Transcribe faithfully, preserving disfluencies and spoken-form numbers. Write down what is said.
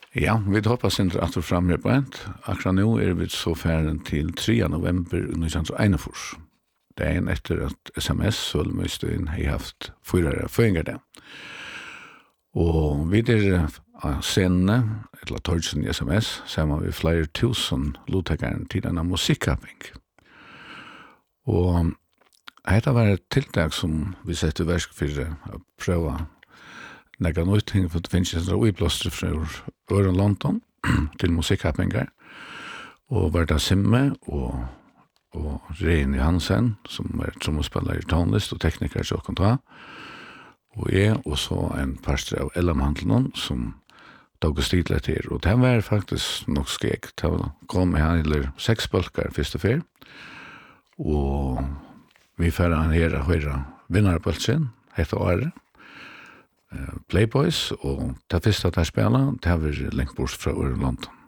Ja, vi hoppas inte att du fram här på ett. Akkurat nu är vi så färden till tredje november nittonhundraenogfyrtio. Det är en efter att sms så måste in har haft fyra föringar där. Och vi där sen eller torsen i sms så har vi flera tusen låttagare till denna musikkapping. Och det var ett tilltag som vi sätter verk för att pröva några någonting för att finns det några uppblåster från ören London till musikkappingar. Och var det Simme och och Rene Hansen som är tromspelare i tonlist och tekniker så kan ta. Och jag och så en pastor av Ella Mantelnon som tog stidlet här. Och det var faktiskt nog skräck. Det kom med han eller sex bulkar först och fyr. Och vi får han här och höra vinnarbultsen ett år. Playboys och det första att spela det har vi längt bort från London.